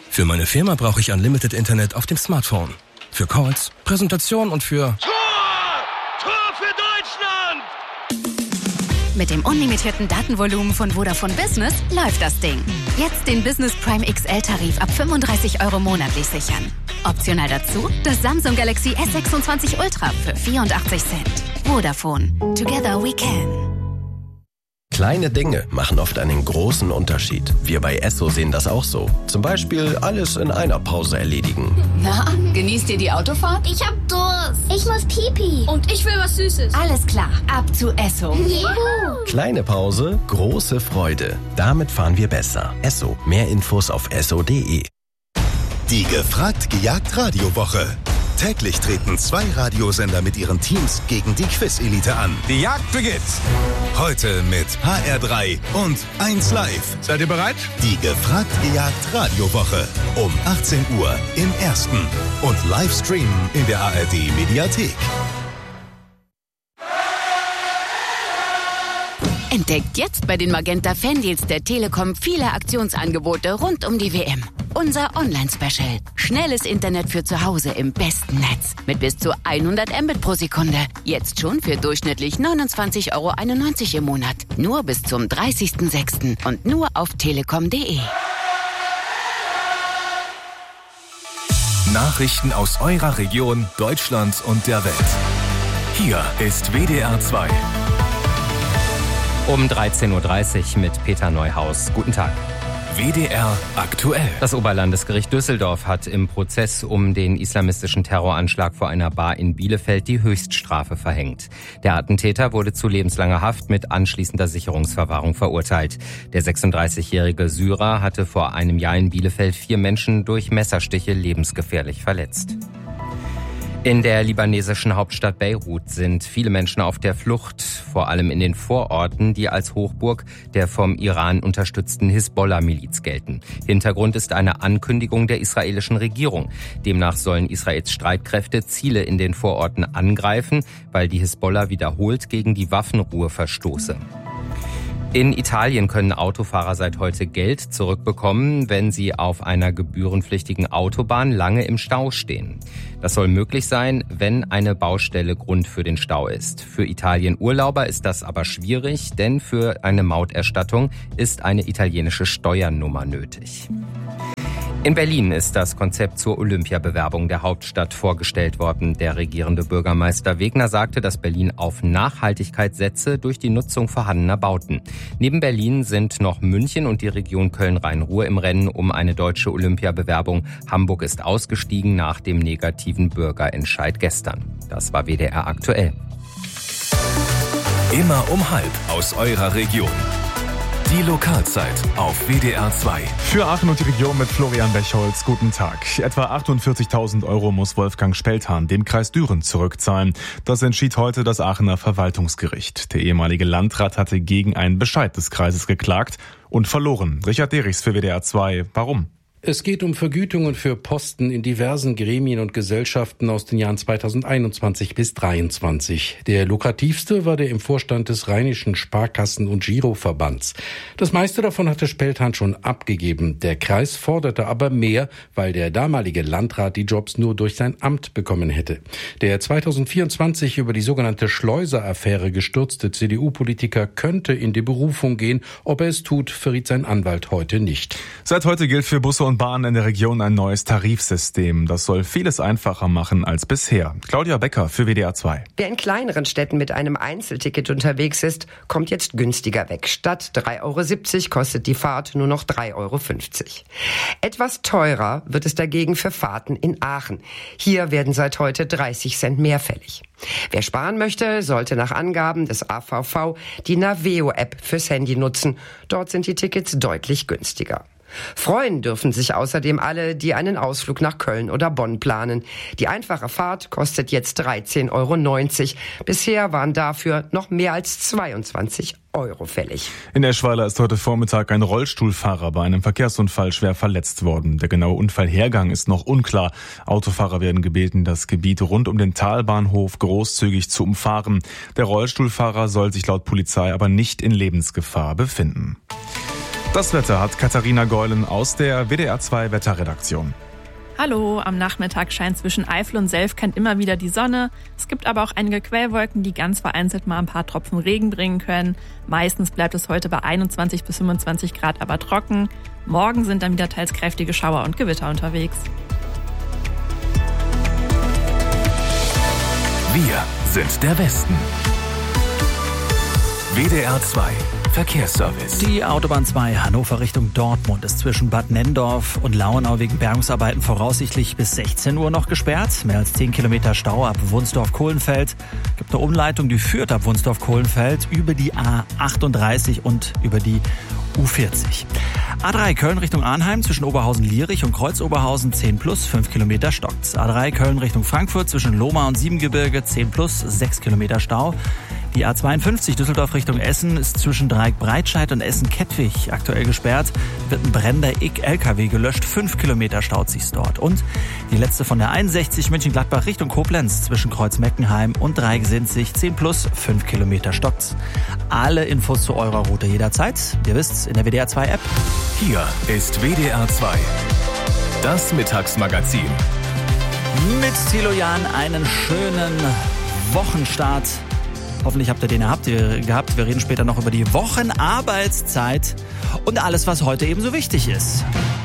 Für meine Firma brauche ich Unlimited Internet auf dem Smartphone. Für Calls, Präsentationen und für... Tor für Deutschland! Mit dem unlimitierten Datenvolumen von Vodafone Business läuft das Ding. Jetzt den Business Prime XL-Tarif ab 35 € monatlich sichern. Optional dazu das Samsung Galaxy S26 Ultra für 84 Cent. Vodafone. Together we can. Kleine Dinge machen oft einen großen Unterschied. Wir bei Esso sehen das auch so. Zum Beispiel alles in einer Pause erledigen. Na, genießt ihr die Autofahrt? Ich hab Durst. Ich muss Pipi. Und ich will was Süßes. Alles klar, ab zu Esso. Juhu. Kleine Pause, große Freude. Damit fahren wir besser. Esso. Mehr Infos auf esso.de. Die Gefragt-Gejagt-Radiowoche. Täglich treten 2 Radiosender mit ihren Teams gegen die Quiz-Elite an. Die Jagd beginnt. Heute mit HR3 und 1 Live. Seid ihr bereit? Die Gefragt-Gejagt-Radiowoche. Um 18 Uhr im Ersten. Und Livestreamen in der ARD-Mediathek. Entdeckt jetzt bei den Magenta Fandeals der Telekom viele Aktionsangebote rund um die WM. Unser Online-Special. Schnelles Internet für zu Hause im besten Netz. Mit bis zu 100 Mbit pro Sekunde. Jetzt schon für durchschnittlich 29,91 € im Monat. Nur bis zum 30.06. und nur auf telekom.de. Nachrichten aus eurer Region, Deutschland und der Welt. Hier ist WDR 2. Um 13.30 Uhr mit Peter Neuhaus. Guten Tag. WDR aktuell. Das Oberlandesgericht Düsseldorf hat im Prozess um den islamistischen Terroranschlag vor einer Bar in Bielefeld die Höchststrafe verhängt. Der Attentäter wurde zu lebenslanger Haft mit anschließender Sicherungsverwahrung verurteilt. Der 36-jährige Syrer hatte vor einem Jahr in Bielefeld 4 Menschen durch Messerstiche lebensgefährlich verletzt. In der libanesischen Hauptstadt Beirut sind viele Menschen auf der Flucht, vor allem in den Vororten, die als Hochburg der vom Iran unterstützten Hisbollah-Miliz gelten. Hintergrund ist eine Ankündigung der israelischen Regierung. Demnach sollen Israels Streitkräfte Ziele in den Vororten angreifen, weil die Hisbollah wiederholt gegen die Waffenruhe verstoße. In Italien können Autofahrer seit heute Geld zurückbekommen, wenn sie auf einer gebührenpflichtigen Autobahn lange im Stau stehen. Das soll möglich sein, wenn eine Baustelle Grund für den Stau ist. Für Italien-Urlauber ist das aber schwierig, denn für eine Mauterstattung ist eine italienische Steuernummer nötig. In Berlin ist das Konzept zur Olympiabewerbung der Hauptstadt vorgestellt worden. Der regierende Bürgermeister Wegner sagte, dass Berlin auf Nachhaltigkeit setze durch die Nutzung vorhandener Bauten. Neben Berlin sind noch München und die Region Köln-Rhein-Ruhr im Rennen um eine deutsche Olympiabewerbung. Hamburg ist ausgestiegen nach dem negativen Bürgerentscheid gestern. Das war WDR aktuell. Immer um 12 aus eurer Region. Die Lokalzeit auf WDR 2. Für Aachen und die Region mit Florian Bechholz. Guten Tag. Etwa 48.000 € muss Wolfgang Spelthan dem Kreis Düren zurückzahlen. Das entschied heute das Aachener Verwaltungsgericht. Der ehemalige Landrat hatte gegen einen Bescheid des Kreises geklagt und verloren. Richard Derichs für WDR 2. Warum? Es geht um Vergütungen für Posten in diversen Gremien und Gesellschaften aus den Jahren 2021 bis 2023. Der lukrativste war der im Vorstand des Rheinischen Sparkassen- und Giroverbands. Das meiste davon hatte Spelthan schon abgegeben. Der Kreis forderte aber mehr, weil der damalige Landrat die Jobs nur durch sein Amt bekommen hätte. Der 2024 über die sogenannte Schleuser-Affäre gestürzte CDU-Politiker könnte in die Berufung gehen. Ob er es tut, verriet sein Anwalt heute nicht. Seit heute gilt für Busse und Bahnen in der Region ein neues Tarifsystem. Das soll vieles einfacher machen als bisher. Claudia Becker für WDR 2. Wer in kleineren Städten mit einem Einzelticket unterwegs ist, kommt jetzt günstiger weg. Statt 3,70 € kostet die Fahrt nur noch 3,50 €. Etwas teurer wird es dagegen für Fahrten in Aachen. Hier werden seit heute 30 Cent mehr fällig. Wer sparen möchte, sollte nach Angaben des AVV die Naveo-App fürs Handy nutzen. Dort sind die Tickets deutlich günstiger. Freuen dürfen sich außerdem alle, die einen Ausflug nach Köln oder Bonn planen. Die einfache Fahrt kostet jetzt 13,90 €. Bisher waren dafür noch mehr als 22 € fällig. In Eschweiler ist heute Vormittag ein Rollstuhlfahrer bei einem Verkehrsunfall schwer verletzt worden. Der genaue Unfallhergang ist noch unklar. Autofahrer werden gebeten, das Gebiet rund um den Talbahnhof großzügig zu umfahren. Der Rollstuhlfahrer soll sich laut Polizei aber nicht in Lebensgefahr befinden. Das Wetter hat Katharina Geulen aus der WDR 2 Wetterredaktion. Hallo, am Nachmittag scheint zwischen Eifel und Selfkant immer wieder die Sonne. Es gibt aber auch einige Quellwolken, die ganz vereinzelt mal ein paar Tropfen Regen bringen können. Meistens bleibt es heute bei 21 bis 25 Grad aber trocken. Morgen sind dann wieder teils kräftige Schauer und Gewitter unterwegs. Wir sind der Westen. WDR 2 Verkehrsservice. Die Autobahn 2 Hannover Richtung Dortmund ist zwischen Bad Nenndorf und Lauenau wegen Bergungsarbeiten voraussichtlich bis 16 Uhr noch gesperrt. Mehr als 10 Kilometer Stau ab Wunsdorf-Kohlenfeld. Gibt eine Umleitung, die führt ab Wunsdorf-Kohlenfeld über die A38 und über die U40. A3 Köln Richtung Arnheim zwischen Oberhausen-Lierich und Kreuz-Oberhausen 10 plus, 5 Kilometer stockt's. A3 Köln Richtung Frankfurt zwischen Lohmar und Siebengebirge 10 plus, 6 Kilometer Stau. Die A52 Düsseldorf Richtung Essen ist zwischen Dreieck-Breitscheid und Essen-Kettwig aktuell gesperrt. Wird ein brennender LKW gelöscht. 5 Kilometer staut sich's dort. Und die letzte von der 61 München-Gladbach Richtung Koblenz zwischen Kreuz-Meckenheim und Dreieck-Sinzig 10 plus, 5 Kilometer stockt's. Alle Infos zu eurer Route jederzeit. Ihr wisst's, in der WDR 2 App. Hier ist WDR 2. Das Mittagsmagazin. Mit Thilo Jahn einen schönen Wochenstart. Hoffentlich habt ihr den gehabt. Wir reden später noch über die Wochenarbeitszeit und alles, was heute eben so wichtig ist.